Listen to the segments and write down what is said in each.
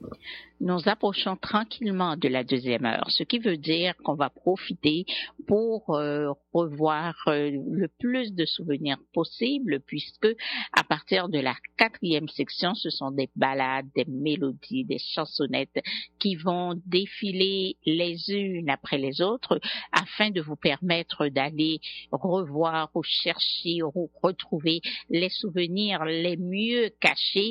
Nous approchons tranquillement de la deuxième heure, ce qui veut dire qu'on va profiter pour revoir le plus de souvenirs possible, puisque à partir de la quatrième section, ce sont des ballades, des mélodies, des chansonnettes qui vont défiler les unes après les autres afin de vous permettre d'aller revoir ou chercher ou retrouver les souvenirs les mieux cachés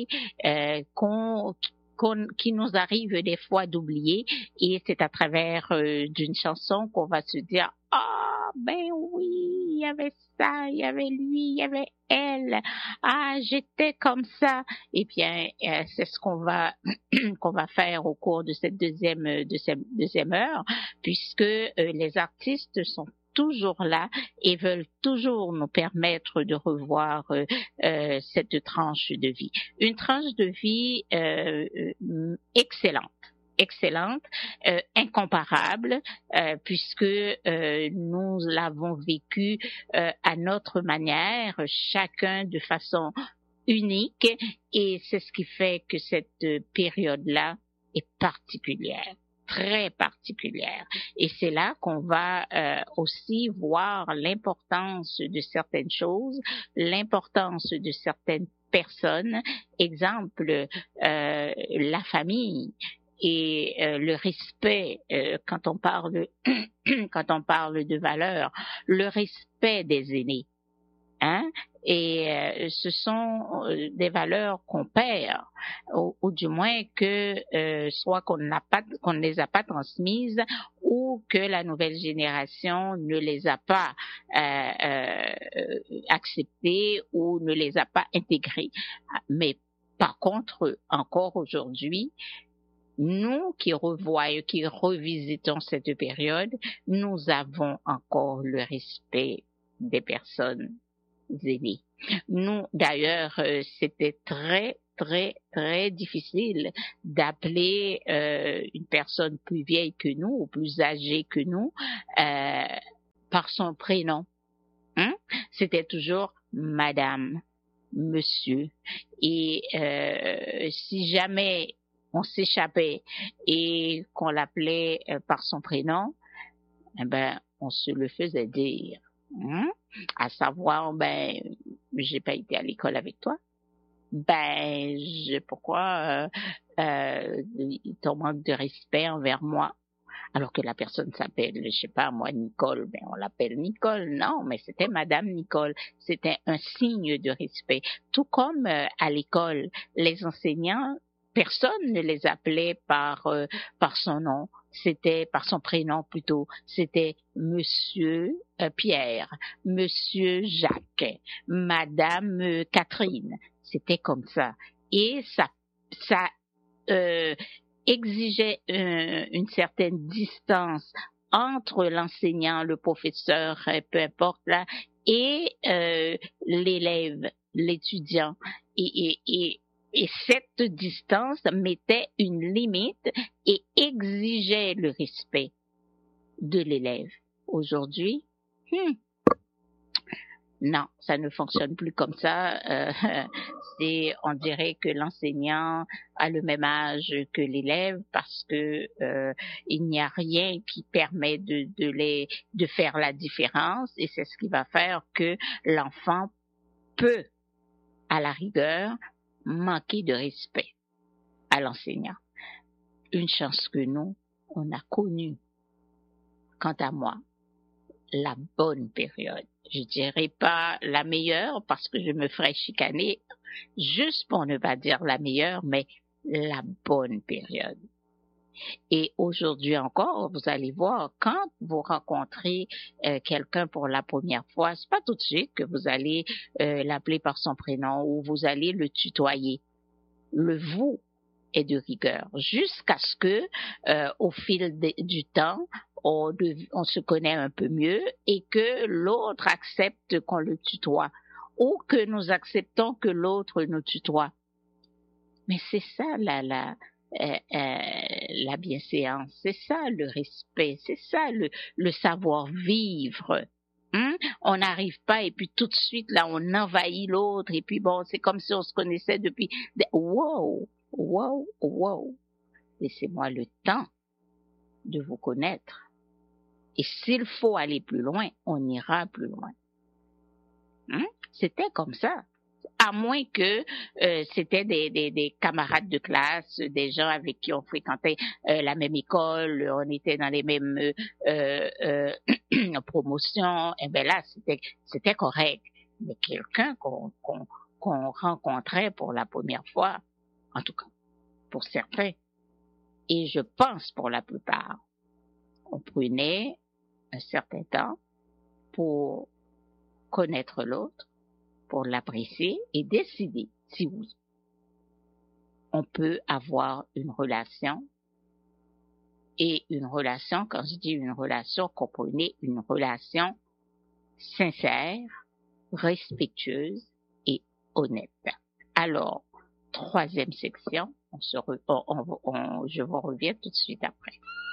qui nous arrive des fois d'oublier, et c'est à travers d'une chanson qu'on va se dire ah ben oui, il y avait ça, il y avait lui, il y avait elle, ah j'étais comme ça. Et bien c'est ce qu'on va qu'on va faire au cours de cette deuxième heure, puisque les artistes sont toujours là et veulent toujours nous permettre de revoir cette tranche de vie. Une tranche de vie excellente, incomparable, puisque nous l'avons vécu à notre manière, chacun de façon unique, et c'est ce qui fait que cette période-là est particulière, très particulière. Et c'est là qu'on va aussi voir l'importance de certaines choses, l'importance de certaines personnes. Exemple, la famille et le respect, quand on parle de valeurs, le respect des aînés. Et ce sont des valeurs qu'on perd, ou du moins que soit qu'on ne les a pas transmises, ou que la nouvelle génération ne les a pas acceptées ou ne les a pas intégrées. Mais par contre, encore aujourd'hui, nous qui revisitons cette période, nous avons encore le respect des personnes aînées. Nous, d'ailleurs, c'était très, très, très difficile d'appeler une personne plus vieille que nous ou plus âgée que nous par son prénom. C'était toujours madame, monsieur. Et si jamais on s'échappait et qu'on l'appelait par son prénom, eh ben, on se le faisait dire. À savoir, ben, j'ai pas été à l'école avec toi. Ben, pourquoi ton manque de respect envers moi? Alors que la personne s'appelle, je sais pas moi, Nicole, ben on l'appelle Nicole. Non, mais c'était Madame Nicole. C'était un signe de respect. Tout comme à l'école, les enseignants, personne ne les appelait par son nom. C'était par son prénom plutôt. C'était Monsieur Pierre, Monsieur Jacques, Madame Catherine. C'était comme ça. Et ça exigeait une certaine distance entre l'enseignant, le professeur, peu importe là, et l'élève, l'étudiant. Et cette distance mettait une limite et exigeait le respect de l'élève. Aujourd'hui, non, ça ne fonctionne plus comme ça. On dirait que l'enseignant a le même âge que l'élève, parce que il n'y a rien qui permet de faire la différence, et c'est ce qui va faire que l'enfant peut, à la rigueur, manquer de respect à l'enseignant. Une chance que nous, on a connu, quant à moi, la bonne période. Je dirais pas la meilleure, parce que je me ferais chicaner, juste pour ne pas dire la meilleure, mais la bonne période. Et aujourd'hui encore, vous allez voir, quand vous rencontrez quelqu'un pour la première fois, c'est pas tout de suite que vous allez l'appeler par son prénom ou vous allez le tutoyer. Le vous est de rigueur, jusqu'à ce que au fil du temps, on se connaît un peu mieux et que l'autre accepte qu'on le tutoie, ou que nous acceptons que l'autre nous tutoie. Mais c'est ça la bienséance, c'est ça le respect, c'est ça le savoir-vivre. On n'arrive pas et puis tout de suite là on envahit l'autre, et puis bon, c'est comme si on se connaissait depuis. Wow. laissez-moi le temps de vous connaître. Et s'il faut aller plus loin, on ira plus loin. C'était comme ça. À moins que c'était des camarades de classe, des gens avec qui on fréquentait la même école, on était dans les mêmes promotions, et ben là, c'était correct. Mais quelqu'un qu'on rencontrait pour la première fois, en tout cas, pour certains, et je pense pour la plupart, on prenait un certain temps pour connaître l'autre, pour l'apprécier et décider si oui, on peut avoir une relation. Et une relation, quand je dis une relation, comprenez une relation sincère, respectueuse et honnête. Alors, troisième section, je vous reviens tout de suite après.